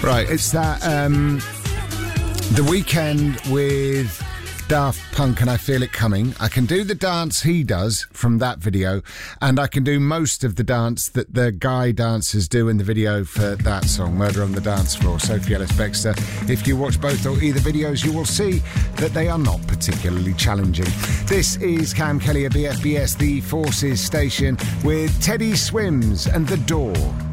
Right, it's that The Weeknd with Daft Punk and I Feel It Coming. I can do the dance he does from that video, and I can do most of the dance that the guy dancers do in the video for that song, Murder on the Dance Floor, Sophie Ellis-Bextor. If you watch both or either videos, you will see that they are not particularly challenging. This is Cam Kelly at BFBS, the Forces station, with Teddy Swims and The Door.